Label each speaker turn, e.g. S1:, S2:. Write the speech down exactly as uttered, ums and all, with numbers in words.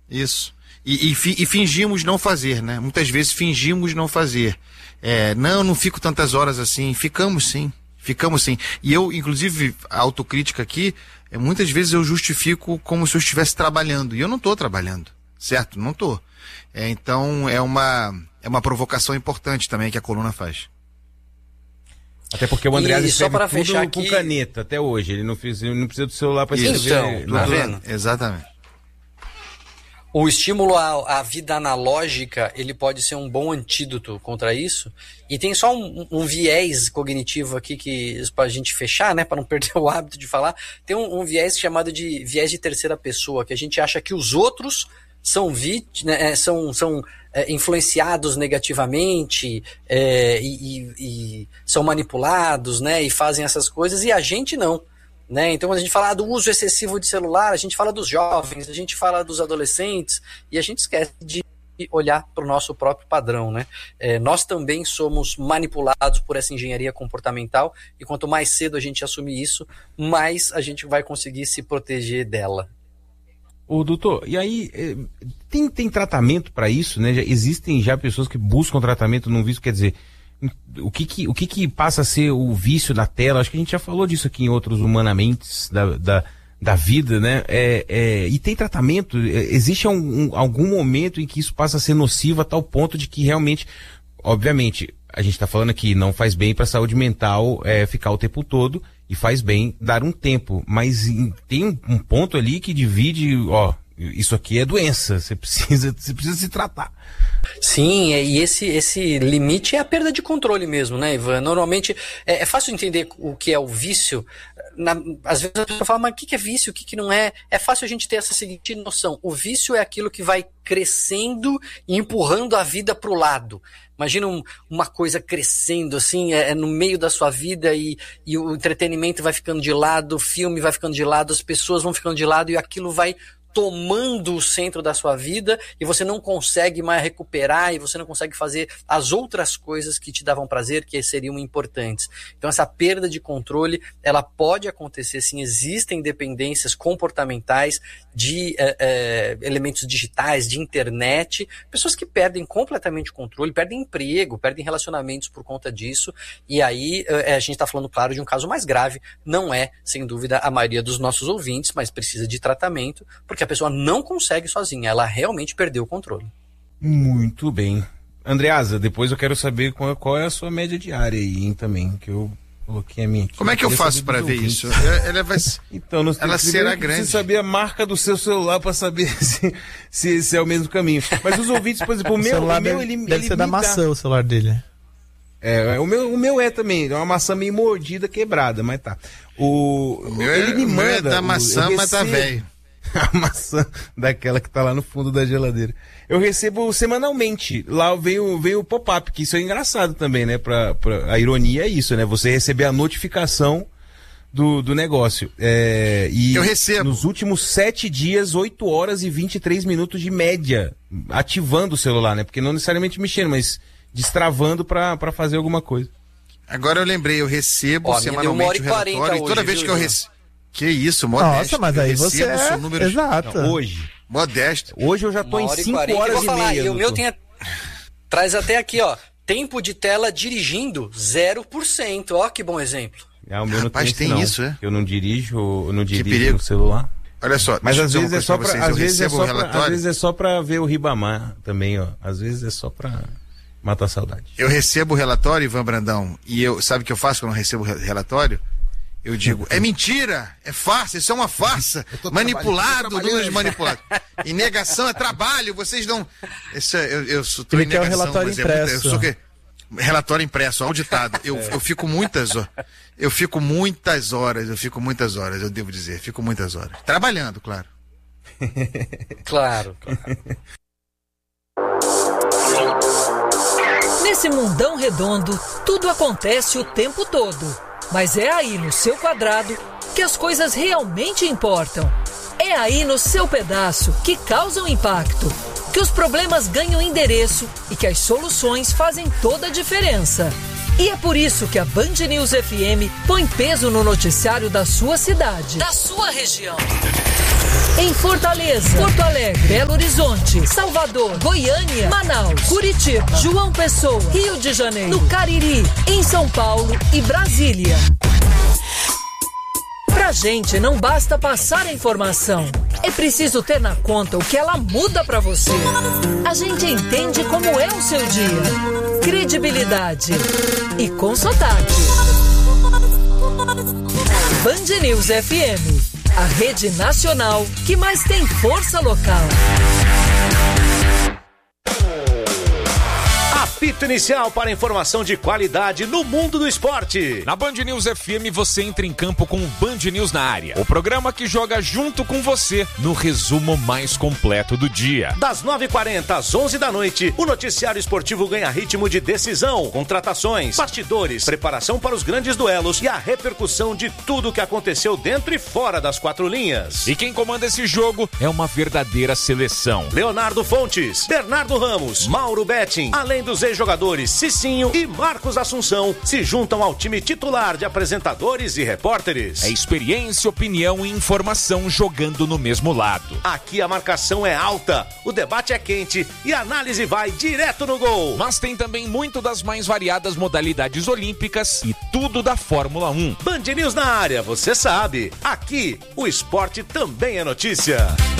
S1: Isso. E, e, e fingimos não fazer, né? Muitas vezes fingimos não fazer. É, não, não fico tantas horas assim. Ficamos sim. Ficamos sim. E eu, inclusive, a autocrítica aqui, é, muitas vezes eu justifico como se eu estivesse trabalhando. E eu não estou trabalhando, certo? Não estou. É, então, é uma, é uma provocação importante também que a coluna faz.
S2: Até porque o Andreasa escreve
S3: tudo
S2: fechar
S3: aqui...
S2: com caneta até hoje. Ele não, fez, ele não precisa do celular para escrever.
S3: Então, tá vendo?
S1: Exatamente.
S3: O estímulo à, à vida analógica, ele pode ser um bom antídoto contra isso. E tem só um, um viés cognitivo aqui que para a gente fechar, né, para não perder o hábito de falar. Tem um, um viés chamado de viés de terceira pessoa, que a gente acha que os outros são, vit, né, são, são é, influenciados negativamente é, e, e, e são manipulados, né, e fazem essas coisas, e a gente não. Né? Então, quando a gente fala do uso excessivo de celular, a gente fala dos jovens, a gente fala dos adolescentes, e a gente esquece de olhar para o nosso próprio padrão. Né? É, nós também somos manipulados por essa engenharia comportamental, e quanto mais cedo a gente assumir isso, mais a gente vai conseguir se proteger dela.
S2: Ô, doutor, e aí, tem, tem tratamento para isso, né? Já existem já pessoas que buscam tratamento num vício, quer dizer, o que que, o que que passa a ser o vício da tela? Acho que a gente já falou disso aqui em outros Humanamente da, da, da vida, né? É, é, e tem tratamento? Existe um, um, algum momento em que isso passa a ser nocivo a tal ponto de que realmente, obviamente, a gente está falando aqui, não faz bem para a saúde mental é, ficar o tempo todo, e faz bem dar um tempo, mas em, tem um, um ponto ali que divide, ó, isso aqui é doença, você precisa, você precisa se tratar.
S3: Sim, e esse, esse limite é a perda de controle mesmo, né, Ivan? Normalmente é, é fácil entender o que é o vício. Na, às vezes a pessoa fala, mas o que é vício, o que não é? É fácil a gente ter essa seguinte noção: o vício é aquilo que vai crescendo e empurrando a vida para o lado. Imagina um, uma coisa crescendo assim, é, é no meio da sua vida, e, e o entretenimento vai ficando de lado, o filme vai ficando de lado, as pessoas vão ficando de lado, e aquilo vai tomando o centro da sua vida, e você não consegue mais recuperar, e você não consegue fazer as outras coisas que te davam prazer, que seriam importantes. Então essa perda de controle, ela pode acontecer sim. Existem dependências comportamentais de é, é, elementos digitais, de internet, pessoas que perdem completamente o controle, perdem emprego, perdem relacionamentos por conta disso, e aí é, a gente está falando, claro, de um caso mais grave. Não é, sem dúvida, a maioria dos nossos ouvintes, mas precisa de tratamento, porque a pessoa não consegue sozinha, ela realmente perdeu o controle.
S2: Muito bem. Andreasa, depois eu quero saber qual, qual é a sua média diária aí, hein, também, que eu coloquei a minha aqui.
S1: Como é que eu faço para ver isso? Ela vai
S2: então, não,
S1: ela será grande.
S2: Precisa saber a marca do seu celular para saber se, se, se é o mesmo caminho. Mas os ouvintes, por exemplo, o meu, o meu
S4: deve,
S2: ele
S4: deve
S2: ele
S4: ser da maçã dá... o celular dele.
S2: É, o meu, o meu é também, é uma maçã meio mordida, quebrada, mas tá. O,
S1: o meu
S2: ele
S1: é,
S2: me manda.
S1: O meu é da maçã, mas tá velho.
S2: A maçã daquela que tá lá no fundo da geladeira. Eu recebo semanalmente. Lá veio, veio o pop-up, que isso é engraçado também, né? Pra, pra, a ironia é isso, né? Você receber a notificação do, do negócio. É, e
S1: eu recebo.
S2: Nos últimos sete dias, oito horas e vinte e três minutos de média, ativando o celular, né? Porque não necessariamente mexendo, mas destravando pra, pra fazer alguma coisa.
S1: Agora eu lembrei, eu recebo
S3: Ó,
S1: semanalmente o relatório, e toda
S3: hoje,
S1: vez
S3: viu,
S1: que eu recebo. Que isso, modesto.
S4: Nossa, mas aí você é...
S1: números...
S4: Exato.
S2: Não, hoje.
S1: Modesto.
S2: Hoje eu já tô em cinco horas
S3: vou
S2: e
S3: falar,
S2: meia.
S3: E o meu tem a... Traz até aqui, ó. Tempo de tela dirigindo, zero por cento. Ó, que bom exemplo.
S2: Ah, o meu
S1: Rapaz,
S2: não tem,
S1: tem
S2: isso,
S1: não.
S2: é? Eu não dirijo, eu não dirijo no celular.
S1: Olha só,
S2: mas às vezes, é só
S1: pra,
S2: pra, às, vezes é só pra, às vezes é só pra ver o Ribamar também, ó. Às vezes é só pra matar a saudade.
S1: Eu recebo o relatório, Ivan Brandão, e eu, sabe o que eu faço quando eu recebo o relatório? Eu digo, é mentira, é farsa, isso é uma farsa, manipulado, números manipulados. E negação é trabalho, vocês não... Isso é, eu, eu sou
S4: Ele quer o relatório impresso.
S1: É muito, eu sou que... Relatório impresso, auditado. Eu, é. eu fico muitas horas, eu fico muitas horas, eu fico muitas horas, eu devo dizer, fico muitas horas. Trabalhando, claro.
S3: Claro, claro.
S5: Nesse mundão redondo, tudo acontece o tempo todo. Mas é aí no seu quadrado que as coisas realmente importam. É aí no seu pedaço que causam impacto, que os problemas ganham endereço e que as soluções fazem toda a diferença. E é por isso que a Band News F M põe peso no noticiário da sua cidade, da sua região. Em Fortaleza, Porto Alegre, Belo Horizonte, Salvador, Goiânia, Manaus, Curitiba, João Pessoa, Rio de Janeiro, no Cariri, em São Paulo e Brasília. Pra gente não basta passar a informação, é preciso ter na conta o que ela muda pra você. A gente entende como é o seu dia. Credibilidade e com sotaque. Band News F M, a rede nacional que mais tem força local.
S6: Apito inicial para informação de qualidade no mundo do esporte.
S7: Na Band News F M você entra em campo com o Band News na área. O programa que joga junto com você no resumo mais completo do dia.
S6: Das nove e quarenta às onze da noite, o noticiário esportivo ganha ritmo de decisão, contratações, bastidores, preparação para os grandes duelos e a repercussão de tudo que aconteceu dentro e fora das quatro linhas.
S7: E quem comanda esse jogo é uma verdadeira seleção.
S6: Leonardo Fontes, Bernardo Ramos, Mauro Betting, além dos ex-jogadores Cicinho e Marcos Assunção, se juntam ao time titular de apresentadores e repórteres.
S7: É experiência, opinião e informação jogando no mesmo lado.
S6: Aqui a marcação é alta, o debate é quente e a análise vai direto no gol.
S7: Mas tem também muito das mais variadas modalidades olímpicas e tudo da Fórmula um.
S6: Band News na área, você sabe. Aqui, o esporte também é notícia.